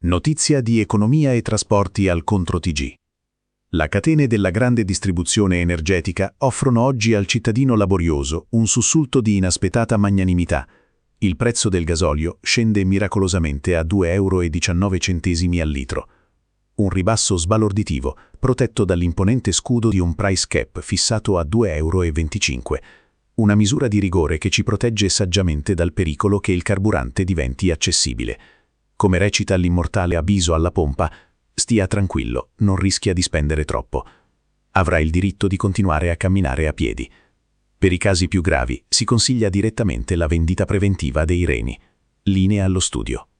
Notizia di economia e trasporti al Contro TG. Le catene della grande distribuzione energetica offrono oggi al cittadino laborioso un sussulto di inaspettata magnanimità. Il prezzo del gasolio scende miracolosamente a 2,19 € al litro. Un ribasso sbalorditivo, protetto dall'imponente scudo di un price cap fissato a 2,25 €. Una misura di rigore che ci protegge saggiamente dal pericolo che il carburante diventi accessibile. Come recita l'immortale avviso alla pompa, stia tranquillo, non rischia di spendere troppo. Avrà il diritto di continuare a camminare a piedi. Per i casi più gravi si consiglia direttamente la vendita preventiva dei reni. Linea allo studio.